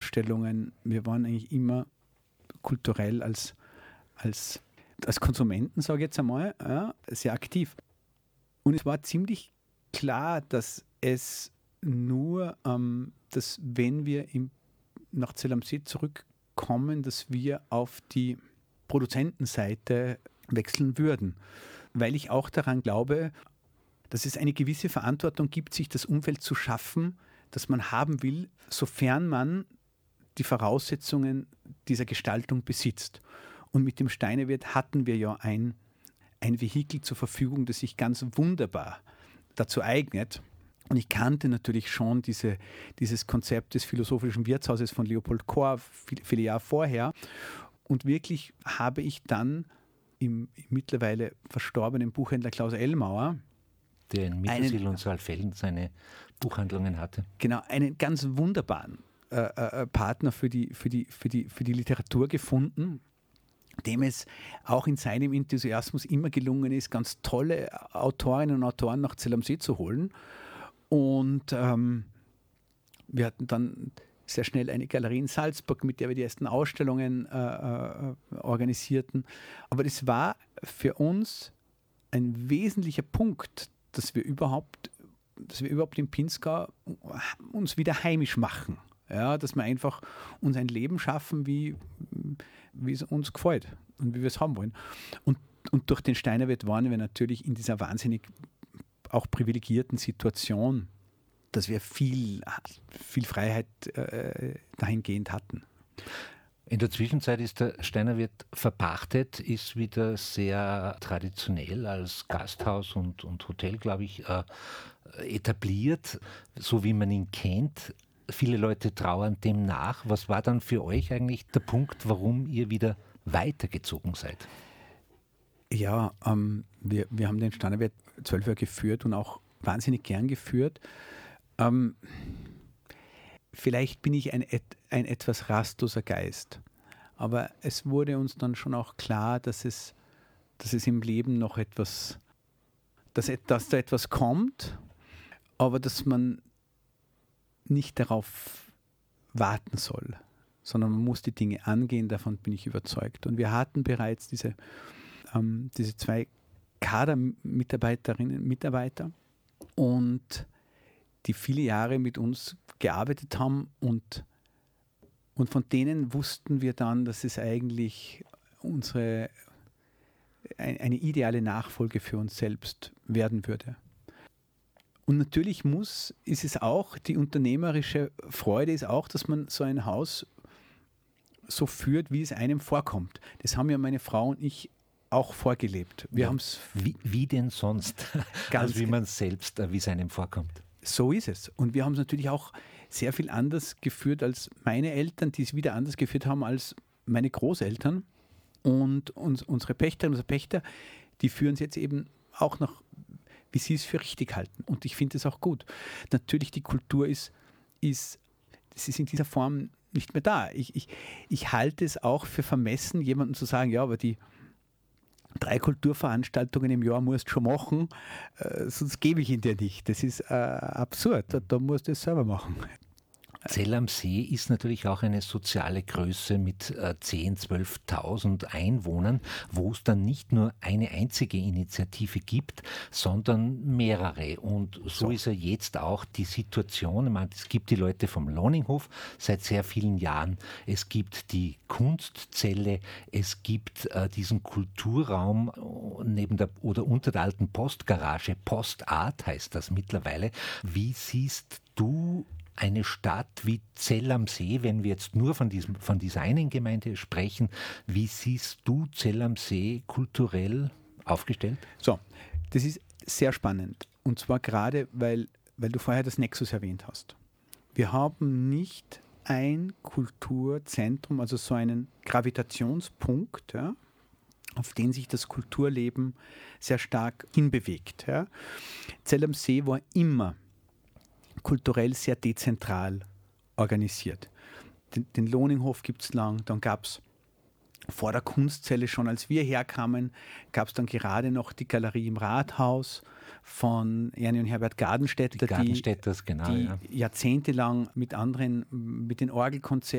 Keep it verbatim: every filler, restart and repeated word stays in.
Ausstellungen. Wir waren eigentlich immer kulturell als, als, als Konsumenten, sage ich jetzt einmal, ja, sehr aktiv. Und es war ziemlich klar, dass es nur, ähm, dass wenn wir im, nach Zell am See zurückkommen, dass wir auf die Produzentenseite wechseln würden. Weil ich auch daran glaube, dass es eine gewisse Verantwortung gibt, sich das Umfeld zu schaffen, das man haben will, sofern man die Voraussetzungen dieser Gestaltung besitzt. Und mit dem Steinerwirt hatten wir ja ein, ein Vehikel zur Verfügung, das sich ganz wunderbar dazu eignet. Und ich kannte natürlich schon diese, dieses Konzept des philosophischen Wirtshauses von Leopold Kohr viele, viele Jahre vorher. Und wirklich habe ich dann im, im mittlerweile verstorbenen Buchhändler Klaus Ellmauer, der in Mittersill und Saalfelden seine Buchhandlungen hatte. Genau, einen ganz wunderbaren äh, äh, Partner für die, für, die, für, die, für die Literatur gefunden, dem es auch in seinem Enthusiasmus immer gelungen ist, ganz tolle Autorinnen und Autoren nach Zell am See zu holen. Und ähm, wir hatten dann sehr schnell eine Galerie in Salzburg, mit der wir die ersten Ausstellungen äh, äh, organisierten. Aber das war für uns ein wesentlicher Punkt, dass wir überhaupt, dass wir überhaupt im Pinzgau uns wieder heimisch machen. Ja, dass wir einfach uns ein Leben schaffen, wie, wie es uns gefällt und wie wir es haben wollen. Und, und durch den Steinerwirt waren wir natürlich in dieser wahnsinnig auch privilegierten Situation, dass wir viel, viel Freiheit äh, dahingehend hatten. In der Zwischenzeit ist der Steinerwirt verpachtet, ist wieder sehr traditionell als Gasthaus und, und Hotel, glaube ich, äh, etabliert, so wie man ihn kennt. Viele Leute trauern dem nach. Was war dann für euch eigentlich der Punkt, warum ihr wieder weitergezogen seid? Ja, ähm, wir, wir haben den Steinerwirt zwölf Jahre geführt und auch wahnsinnig gern geführt. Ähm, vielleicht bin ich ein, ein etwas rastloser Geist, aber es wurde uns dann schon auch klar, dass es, dass es im Leben noch etwas, dass, dass da etwas kommt, aber dass man nicht darauf warten soll, sondern man muss die Dinge angehen, davon bin ich überzeugt. Und wir hatten bereits diese, ähm, diese zwei Kadermitarbeiterinnen und Mitarbeiter und die viele Jahre mit uns gearbeitet haben und, und von denen wussten wir dann, dass es eigentlich unsere, ein, eine ideale Nachfolge für uns selbst werden würde. Und natürlich muss, ist es auch, die unternehmerische Freude ist auch, dass man so ein Haus so führt, wie es einem vorkommt. Das haben ja meine Frau und ich auch vorgelebt. Wir ja, haben's wie, wie denn sonst, als wie man selbst, wie es einem vorkommt. So ist es. Und wir haben es natürlich auch sehr viel anders geführt als meine Eltern, die es wieder anders geführt haben als meine Großeltern. Und uns, unsere Pächterinnen und unsere Pächter, die führen es jetzt eben auch noch, wie sie es für richtig halten. Und ich finde es auch gut. Natürlich, die Kultur ist, ist, das ist in dieser Form nicht mehr da. Ich, ich, ich halte es auch für vermessen, jemandem zu sagen, ja, aber die drei Kulturveranstaltungen im Jahr musst du schon machen, äh, sonst gebe ich ihn dir nicht. Das ist äh, absurd, da, da musst du es selber machen. Zell am See ist natürlich auch eine soziale Größe mit äh, zehntausend, zwölftausend Einwohnern, wo es dann nicht nur eine einzige Initiative gibt, sondern mehrere. Und so, so. ist ja jetzt auch die Situation. Ich meine, es gibt die Leute vom Loninghof seit sehr vielen Jahren. Es gibt die Kunstzelle, es gibt äh, diesen Kulturraum neben der oder unter der alten Postgarage. Postart heißt das mittlerweile. Wie siehst du eine Stadt wie Zell am See, wenn wir jetzt nur von, diesem, von dieser einen Gemeinde sprechen, wie siehst du Zell am See kulturell aufgestellt? So, das ist sehr spannend. Und zwar gerade, weil, weil du vorher das Nexus erwähnt hast. Wir haben nicht ein Kulturzentrum, also so einen Gravitationspunkt, ja, auf den sich das Kulturleben sehr stark hinbewegt. Ja. Zell am See war immer kulturell sehr dezentral organisiert. Den, den Loninghof gibt es lang, dann gab es vor der Kunstzelle schon, als wir herkamen, gab es dann gerade noch die Galerie im Rathaus von Ernie und Herbert Gardenstädter, die, Gardenstädters, die, genau, die ja. jahrzehntelang mit anderen, mit den Orgelkonzerten